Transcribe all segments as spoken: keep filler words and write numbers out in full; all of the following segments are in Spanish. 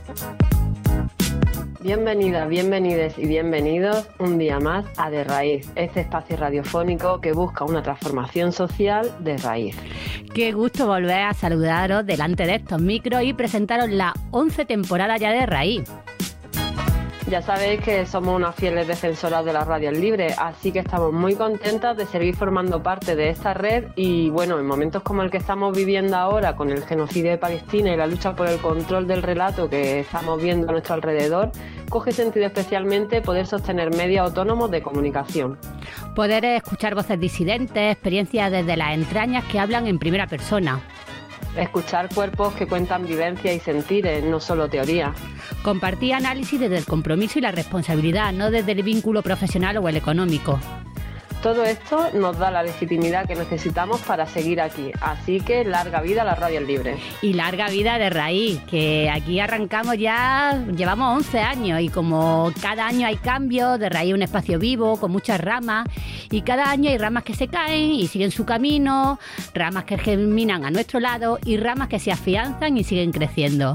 Bienvenidas, bienvenides y bienvenidos un día más a De Raíz, este espacio radiofónico que busca una transformación social de raíz. Qué gusto volver a saludaros delante de estos micros y presentaros la once temporada ya de Raíz. Ya sabéis que somos unas fieles defensoras de las radios libres, así que estamos muy contentas de seguir formando parte de esta red y bueno, en momentos como el que estamos viviendo ahora con el genocidio de Palestina y la lucha por el control del relato que estamos viendo a nuestro alrededor, coge sentido especialmente poder sostener medios autónomos de comunicación. Poder escuchar voces disidentes, experiencias desde las entrañas que hablan en primera persona. Escuchar cuerpos que cuentan vivencias y sentires, no solo teoría. Compartir análisis desde el compromiso y la responsabilidad, no desde el vínculo profesional o el económico. Todo esto nos da la legitimidad que necesitamos para seguir aquí, así que larga vida a las radios libres. Y larga vida de Raíz, que aquí arrancamos ya, llevamos once años y como cada año hay cambios, de Raíz un espacio vivo con muchas ramas y cada año hay ramas que se caen y siguen su camino, ramas que germinan a nuestro lado y ramas que se afianzan y siguen creciendo.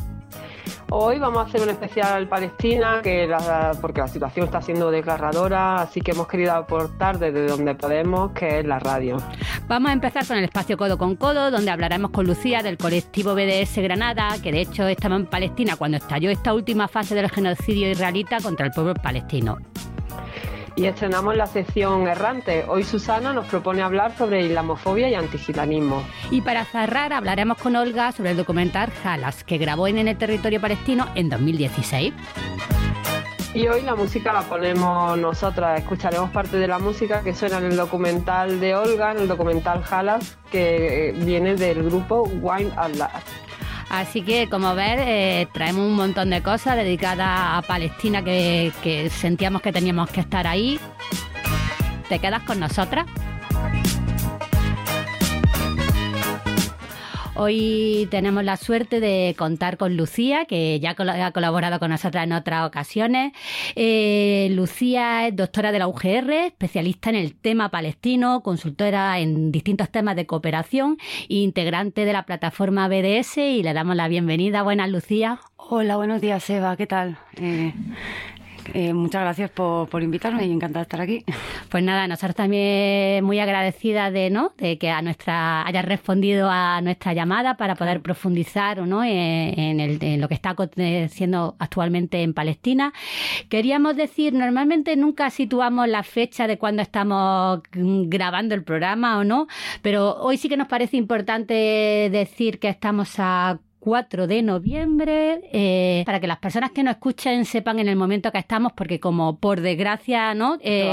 Hoy vamos a hacer un especial Palestina, que la, porque la situación está siendo desgarradora, así que hemos querido aportar desde donde podemos, que es la radio. Vamos a empezar con el espacio Codo con Codo, donde hablaremos con Lucía del colectivo B D S Granada, que de hecho estaba en Palestina cuando estalló esta última fase del genocidio israelita contra el pueblo palestino. Y estrenamos la sección Errante. Hoy Susana nos propone hablar sobre islamofobia y antigitanismo. Y para cerrar hablaremos con Olga sobre el documental Halas, que grabó en el territorio palestino en dos mil dieciséis. Y hoy la música la ponemos nosotras, escucharemos parte de la música que suena en el documental de Olga, en el documental Halas, que viene del grupo Wine Allah. Así que, como ver, eh, traemos un montón de cosas dedicadas a Palestina que, que sentíamos que teníamos que estar ahí. ¿Te quedas con nosotras? Hoy tenemos la suerte de contar con Lucía, que ya ha colaborado con nosotras en otras ocasiones. Eh, Lucía es doctora de la U G R, especialista en el tema palestino, consultora en distintos temas de cooperación e integrante de la plataforma B D S, y le damos la bienvenida. Buenas, Lucía. Hola, buenos días, Eva. ¿Qué tal? Eh... Eh, muchas gracias por, por invitarme y encantada de estar aquí. Pues nada, nosotros también muy agradecidas de, ¿no? de que a nuestra hayas respondido a nuestra llamada para poder profundizar, ¿no? en, en, el, en lo que está aconteciendo actualmente en Palestina. Queríamos decir, normalmente nunca situamos la fecha de cuando estamos grabando el programa o no, pero hoy sí que nos parece importante decir que estamos a cuatro de noviembre, eh, para que las personas que nos escuchen sepan en el momento que estamos, porque como por desgracia, ¿no? Eh,